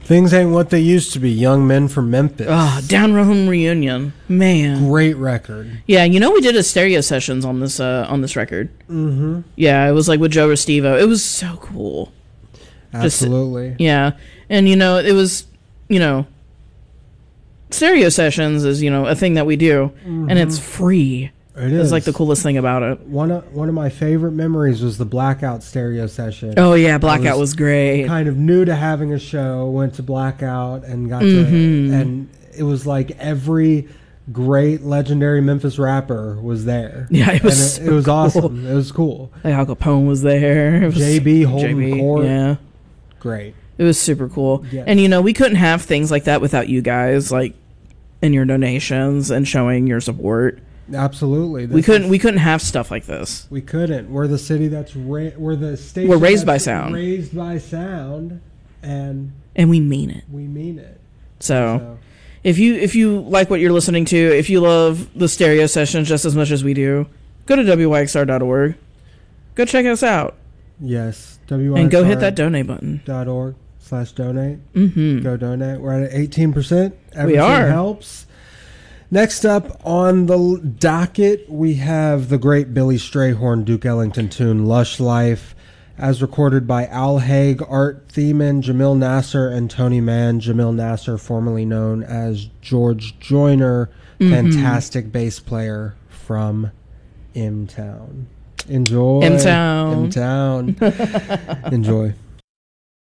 Things ain't what they used to be. Young Men from Memphis. Down Home Reunion. Man. Great record. Yeah, we did a stereo sessions on this record. Mm-hmm. Yeah, it was like with Joe Restivo. It was so cool. Absolutely. Yeah. And, it was, stereo sessions is, a thing that we do. Mm-hmm. And it's free. It is. It's like the coolest thing about it. One of my favorite memories was the Blackout stereo session. Oh, yeah. Blackout was great. Kind of new to having a show, went to Blackout and got to... And it was like every great legendary Memphis rapper was there. Yeah, it was it was cool. Awesome. It was cool. Like Al Capone was there. JB holding court. Yeah. Great. It was super cool. Yes. And, we couldn't have things like that without you guys, like, and your donations and showing your support. Absolutely. We couldn't have stuff like this. We couldn't. We're the city that's we're the station. We're raised by sound. Raised by sound, and we mean it. We mean it. So if you like what you're listening to, if you love the stereo sessions just as much as we do, go to wyxr.org. Go check us out. Yes, and go hit that donate button. .org/donate. Mm-hmm. Go donate. We're at 18%. We are. Helps. Next up on the docket, we have the great Billy Strayhorn Duke Ellington tune, Lush Life, as recorded by Al Haig, Art Thiemann, Jamil Nasser, and Tony Mann. Jamil Nasser, formerly known as George Joyner, fantastic bass player from M-Town. Enjoy. M-Town. Enjoy.